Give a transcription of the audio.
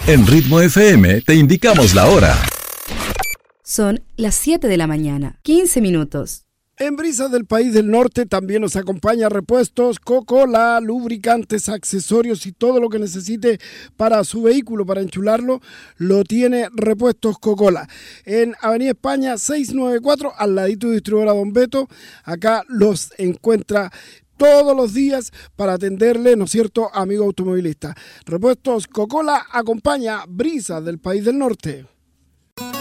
En Ritmo FM te indicamos la hora. Son las 7 de la mañana, 15 minutos. En Brisas del País del Norte también nos acompaña Repuestos Coca-Cola, lubricantes, accesorios y todo lo que necesite para su vehículo, para enchularlo, lo tiene Repuestos Coca-Cola. En Avenida España 694, al ladito de distribuidora Don Beto, acá los encuentra todos los días para atenderle, ¿no es cierto?, amigo automovilista. Repuestos Coca-Cola acompaña Brisas del País del Norte.